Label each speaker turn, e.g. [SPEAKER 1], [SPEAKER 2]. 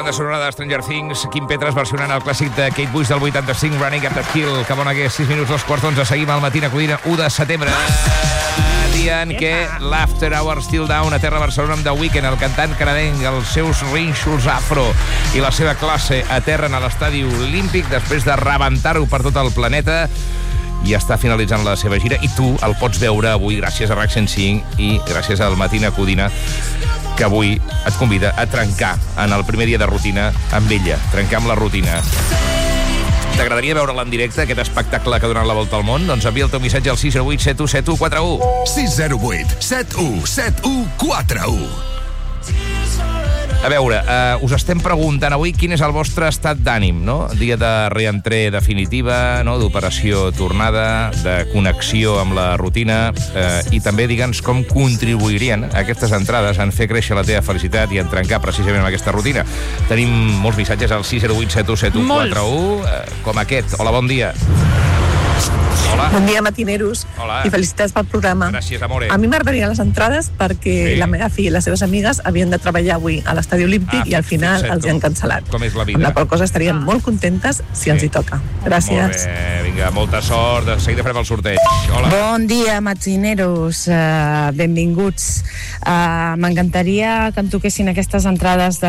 [SPEAKER 1] banda sonora de Stranger Things, Kim Petras versionant el clàssic de Kate Bush del 85, Running Up the Hill, que bon hagués, 6 minuts, 2:15, seguim al Matí Codina, 1 de setembre. Dia en què l'After Hour Still Down aterra a Barcelona amb The Weeknd, el cantant canadenc, els seus rínxols afro i la seva classe aterren a l'estadi olímpic després de rebentar-ho per tot el planeta i està finalitzant la seva gira, i tu el pots veure avui gràcies a RAC 105 i gràcies al Matí Codina, que avui et convida a trencar en el primer dia de rutina amb ella, trencar amb la rutina. T'agradaria veure'l en directe, aquest espectacle que ha donat la volta al món? Doncs envia el teu missatge al 608 7171 41.
[SPEAKER 2] 608 71 71 41.
[SPEAKER 1] A veure, us estem preguntant avui quin és el vostre estat d'ànim, no? Dia de reentré definitiva, no? D'operació tornada, de connexió amb la rutina, i també digue'ns com contribuirien aquestes entrades en fer créixer la teva felicitat i en trencar precisament amb aquesta rutina. Tenim molts missatges al 608 7171 41, com aquest. Hola, bon dia. Hola.
[SPEAKER 3] Bon dia, matineros.
[SPEAKER 1] Hola.
[SPEAKER 3] I felicitats pel programa.
[SPEAKER 1] Gràcies, amore.
[SPEAKER 3] A mi m'agradarien les entrades perquè la meva filla i les seves amigues havien de treballar avui a l'estadi olímpic i al final els hi han cancel·lat.
[SPEAKER 1] Com és la vida.
[SPEAKER 3] Amb la qual cosa estarien molt contentes si els hi toca. Gràcies.
[SPEAKER 1] Molt bé, vinga, molta sort. De seguida farem el sorteig. Hola.
[SPEAKER 4] Bon dia, matineros. Benvinguts. M'encantaria que em toquessin aquestes entrades de